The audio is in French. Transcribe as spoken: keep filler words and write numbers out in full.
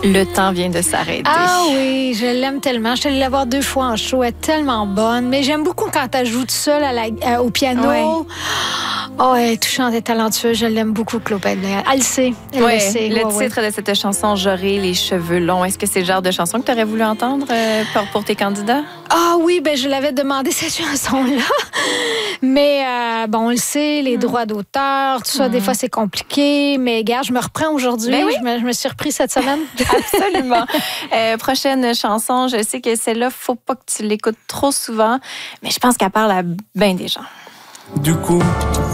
Le temps vient de s'arrêter. Ah oui, je l'aime tellement. Je suis allée la voir deux fois en show. Elle est tellement bonne. Mais j'aime beaucoup quand elle joue toute seule à la, à, au piano. Ouais. Oh, elle est touchante, elle est talentueuse. Je l'aime beaucoup, Claude Pellerin. Elle le sait. Elle Ouais, le sait. le ouais, titre ouais. de cette chanson, J'aurai les cheveux longs. Est-ce que c'est le genre de chanson que tu aurais voulu entendre euh, pour, pour tes candidats? Ah oui, ben je l'avais demandé cette chanson-là. Mais euh, bon, on le sait, les mm. droits d'auteur, tout ça, mm. des fois, c'est compliqué. Mais regarde, je me reprends aujourd'hui. Ben oui. je, me, je me suis reprise cette semaine. Absolument. euh, prochaine chanson, je sais que celle-là, faut pas que tu l'écoutes trop souvent, mais je pense qu'elle parle à bien des gens. Du coup,